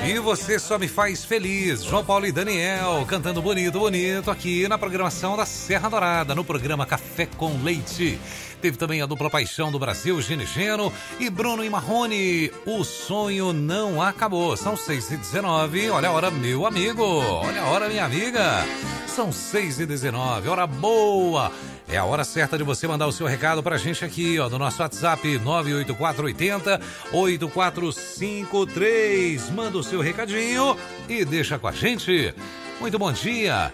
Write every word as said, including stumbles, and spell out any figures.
E você só me faz feliz. João Paulo e Daniel cantando bonito, bonito aqui na programação da Serra Dourada, no programa Café com Leite. Teve também a dupla paixão do Brasil, Gene Geno e Bruno e Marrone. O sonho não acabou. São seis e dezenove. Olha a hora, meu amigo. Olha a hora, minha amiga. São seis e dezenove. Hora boa. É a hora certa de você mandar o seu recado pra gente aqui, ó, no nosso WhatsApp nove oito quatro oito zero oito quatro cinco três. Manda o seu recadinho e deixa com a gente. Muito bom dia.